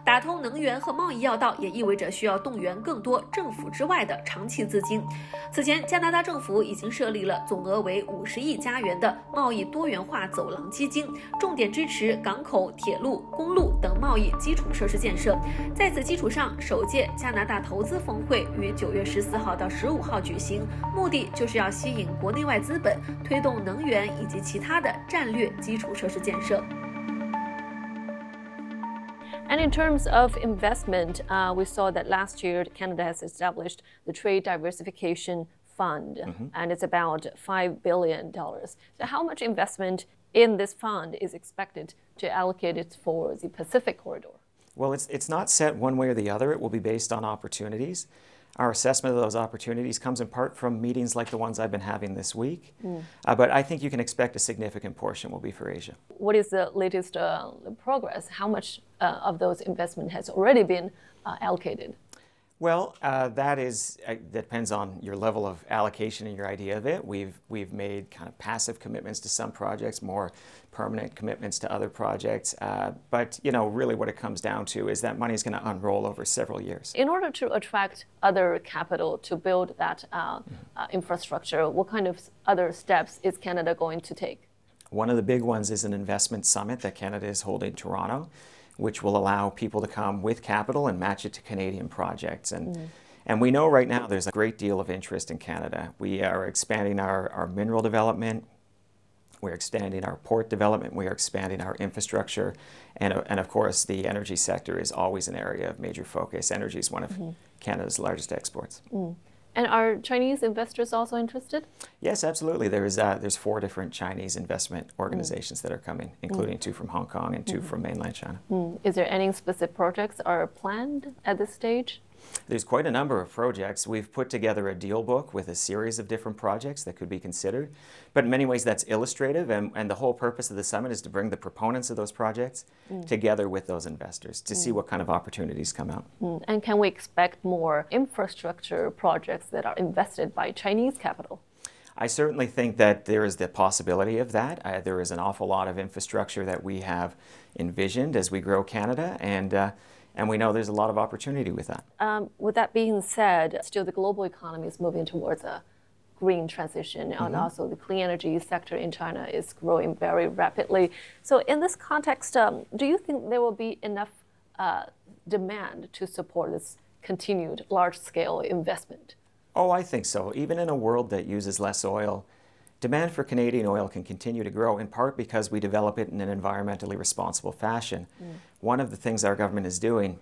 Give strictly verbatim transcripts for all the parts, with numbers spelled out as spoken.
打通能源和贸易要道也意味着需要动员更多政府之外的长期资金。此前，加拿大政府已经设立了总额为五十亿加元的贸易多元化走廊基金，重点支持港口、铁路、公路等贸易基础设施建设。在此基础上，首届加拿大投资峰会于九月十四号到十五号举行，目的就是要吸引国内外资本，推动能源以及其他的战略基础设施建设。 And in terms of investment, uh, we saw that last year Canada has established the Trade Diversification Fund, mm-hmm. and it's about five billion dollars. So how much investment in this fund is expected to allocate it for the Pacific corridor? Well, it's, it's not set one way or the other. It will be based on opportunities. Our assessment of those opportunities comes in part from meetings like the ones I've been having this week. Mm. Uh, but I think you can expect a significant portion will be for Asia. What is the latest uh, progress? How much uh, of those investment has already been uh, allocated? Well, uh, that is uh, that depends on your level of allocation and your idea of it. We've we've made kind of passive commitments to some projects, more permanent commitments to other projects. Uh, but you know, really, what it comes down to is that money is going to unroll over several years. In order to attract other capital to build that uh, mm-hmm. uh, infrastructure, what kind of other steps is Canada going to take? One of the big ones is an investment summit that Canada is holding in Toronto, which will allow people to come with capital and match it to Canadian projects. And, mm. and we know right now there's a great deal of interest in Canada. We are expanding our, our mineral development, we're expanding our port development, we are expanding our infrastructure, and, and of course the energy sector is always an area of major focus. Energy is one of mm-hmm. Canada's largest exports. Mm. And are Chinese investors also interested? Yes, absolutely. There's uh, there's four different Chinese investment organizations mm. that are coming, including mm. two from Hong Kong and two mm. from mainland China. Mm. Is there any specific projects are planned at this stage? There's quite a number of projects. We've put together a deal book with a series of different projects that could be considered. But in many ways that's illustrative, and, and the whole purpose of the summit is to bring the proponents of those projects mm. together with those investors to mm. see what kind of opportunities come out. Mm. And can we expect more infrastructure projects that are invested by Chinese capital? I certainly think that there is the possibility of that. Uh, there is an awful lot of infrastructure that we have envisioned as we grow Canada, and uh, And we know there's a lot of opportunity with that. Um, with that being said, still the global economy is moving towards a green transition, mm-hmm. and also the clean energy sector in China is growing very rapidly. So in this context, um, do you think there will be enough uh, demand to support this continued large-scale investment? Oh, I think so. Even in a world that uses less oil, demand for Canadian oil can continue to grow, in part because we develop it in an environmentally responsible fashion. Mm. One of the things our government is doing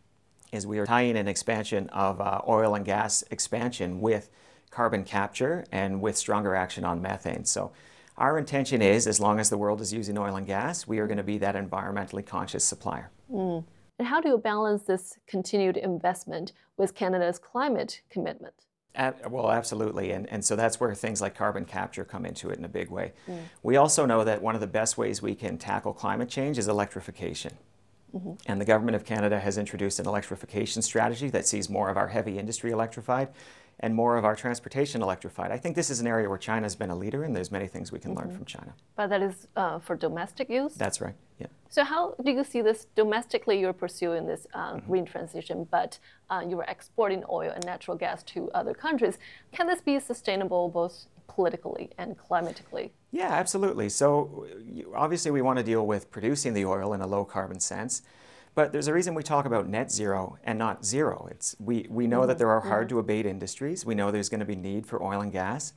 is we are tying an expansion of uh, oil and gas expansion with carbon capture and with stronger action on methane. So our intention is, as long as the world is using oil and gas, we are going to be that environmentally conscious supplier. Mm. And how do you balance this continued investment with Canada's climate commitment? Uh, well, absolutely, and, and so that's where things like carbon capture come into it in a big way. Mm. We also know that one of the best ways we can tackle climate change is electrification. Mm-hmm. And the Government of Canada has introduced an electrification strategy that sees more of our heavy industry electrified and more of our transportation electrified. I think this is an area where China has been a leader, and there's many things we can mm-hmm. learn from China. But that is uh, for domestic use? That's right, yeah. So how do you see this domestically? You're pursuing this uh, mm-hmm. green transition, but uh, you are exporting oil and natural gas to other countries. Can this be sustainable both politically and climatically? Yeah, absolutely. So obviously we want to deal with producing the oil in a low carbon sense. But there's a reason we talk about net zero and not zero. It's, we, we know mm-hmm. that there are hard to abate industries. We know there's going to be need for oil and gas.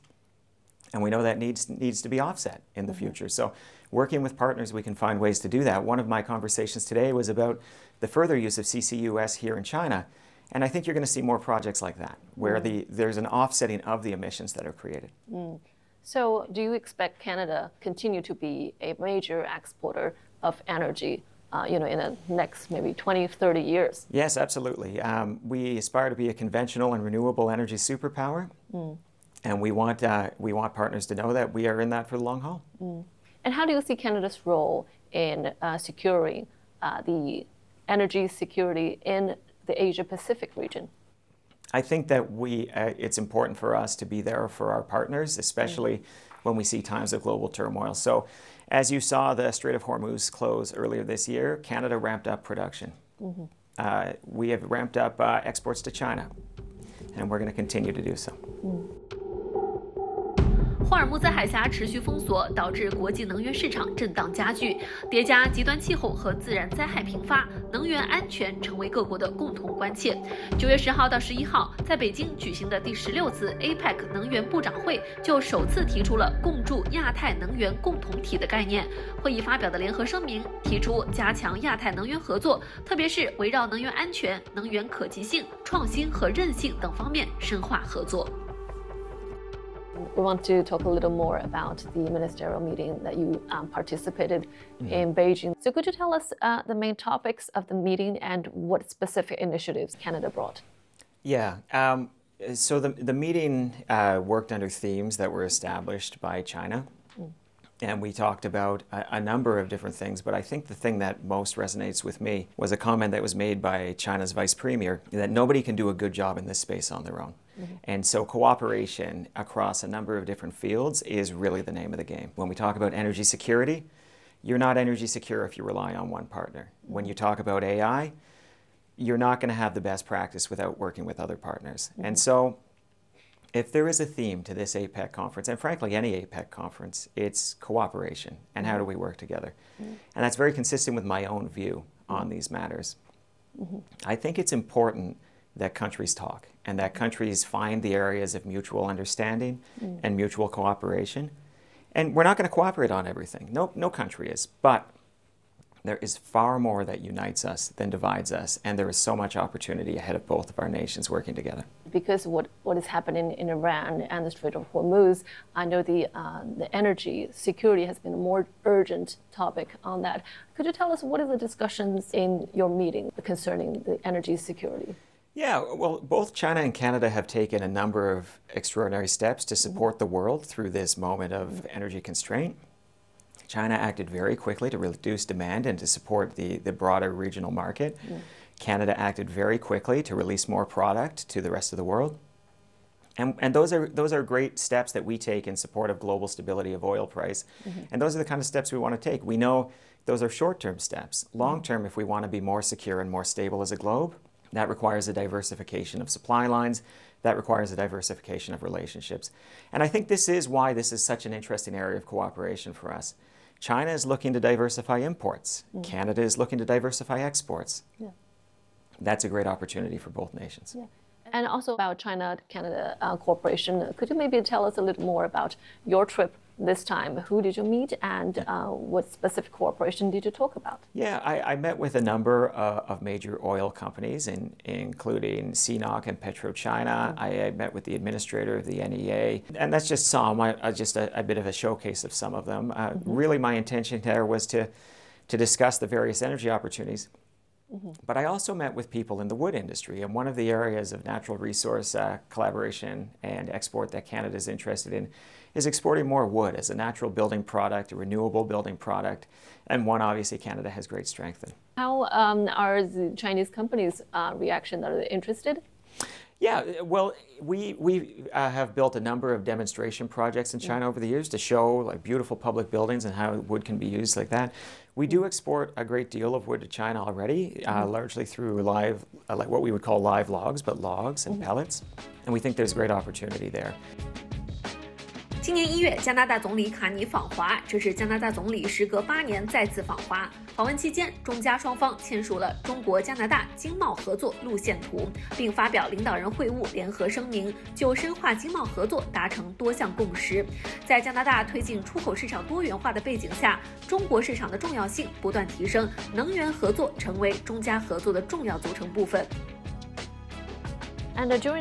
And we know that needs, needs to be offset in the mm-hmm. future. So working with partners, we can find ways to do that. One of my conversations today was about the further use of C C U S here in China. And I think you're going to see more projects like that, where mm. the, there's an offsetting of the emissions that are created. Mm. So do you expect Canada continue to be a major exporter of energy Uh, you know, in the next maybe twenty, thirty years? Yes, absolutely. Um, we aspire to be a conventional and renewable energy superpower, mm. and we want uh, we want partners to know that we are in that for the long haul. Mm. And how do you see Canada's role in uh, securing uh, the energy security in the Asia-Pacific region? I think that we uh, it's important for us to be there for our partners, especially mm. when we see times of global turmoil. So, as you saw the Strait of Hormuz close earlier this year, Canada ramped up production. Mm-hmm. uh, we have ramped up uh, exports to China, and we're going to continue to do so. 霍尔木兹海峡持续封锁，导致国际能源市场震荡加剧，叠加极端气候和自然灾害频发，能源安全成为各国的共同关切。九月十号到十一号，在北京举行的第十六次 A P E C 能源部长会就首次提出了共筑亚太能源共同体的概念。会议发表的联合声明提出加强亚太能源合作，特别是围绕能源安全、能源可及性、创新和韧性等方面深化合作。 We want to talk a little more about the ministerial meeting that you um, participated mm-hmm. in Beijing. So could you tell us uh, the main topics of the meeting and what specific initiatives Canada brought? Yeah, um, so the, the meeting uh, worked under themes that were established by China. Mm. And we talked about a, a number of different things, but I think the thing that most resonates with me was a comment that was made by China's vice premier that nobody can do a good job in this space on their own. Mm-hmm. And so cooperation across a number of different fields is really the name of the game. When we talk about energy security, you're not energy secure if you rely on one partner. When you talk about A I, you're not going to have the best practice without working with other partners. Mm-hmm. And so if there is a theme to this A P E C conference, and frankly any A P E C conference, it's cooperation and how do we work together. Mm-hmm. And that's very consistent with my own view on these matters. Mm-hmm. I think it's important that countries talk and that countries find the areas of mutual understanding mm. and mutual cooperation. And we're not going to cooperate on everything. No, no country is. But there is far more that unites us than divides us. And there is so much opportunity ahead of both of our nations working together. Because what, what is happening in Iran and the Strait of Hormuz, I know the, uh, the energy security has been a more urgent topic on that. Could you tell us what are the discussions in your meeting concerning the energy security? Yeah, well, both China and Canada have taken a number of extraordinary steps to support the world through this moment of energy constraint. China acted very quickly to reduce demand and to support the, the broader regional market. Mm. Canada acted very quickly to release more product to the rest of the world. And, and those are, those are great steps that we take in support of global stability of oil price. Mm-hmm. And those are the kind of steps we want to take. We know those are short-term steps. Long-term, if we want to be more secure and more stable as a globe, that requires a diversification of supply lines. That requires a diversification of relationships. And I think this is why this is such an interesting area of cooperation for us. China is looking to diversify imports. Mm. Canada is looking to diversify exports. Yeah. That's a great opportunity for both nations. Yeah. And also about China-Canada uh, cooperation, could you maybe tell us a little more about your trip this time? Who did you meet and uh, what specific cooperation did you talk about? Yeah, I, I met with a number uh, of major oil companies, in, including C N O C and PetroChina. Mm-hmm. I, I met with the administrator of the N E A. And that's just some, I, I just a, a bit of a showcase of some of them. Uh, mm-hmm. Really my intention there was to, to discuss the various energy opportunities. Mm-hmm. But I also met with people in the wood industry, and one of the areas of natural resource uh, collaboration and export that Canada is interested in is exporting more wood as a natural building product, a renewable building product, and one obviously Canada has great strength in. How um, are the Chinese companies' uh, reaction? Are they interested? Yeah, well, we, we uh, have built a number of demonstration projects in China over the years to show like beautiful public buildings and how wood can be used like that. We do export a great deal of wood to China already, uh, mm-hmm. largely through live, uh, like what we would call live logs, but logs and mm-hmm. pellets. And we think there's great opportunity there. 今年一月，加拿大总理卡尼访华，这是加拿大总理时隔八年再次访华。访问期间，中加双方签署了中国加拿大经贸合作路线图，并发表领导人会晤联合声明，就深化经贸合作达成多项共识。在加拿大推进出口市场多元化的背景下，中国市场的重要性不断提升，能源合作成为中加合作的重要组成部分。 And during